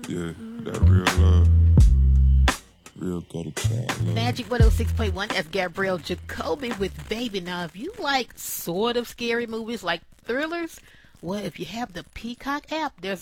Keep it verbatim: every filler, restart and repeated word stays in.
Yeah, that real love. Real gutter child love. Magic one oh six point one, that's Gabrielle Jacoby with Baby. Now, if you like sort of scary movies like thrillers, well, if you have the Peacock app, there's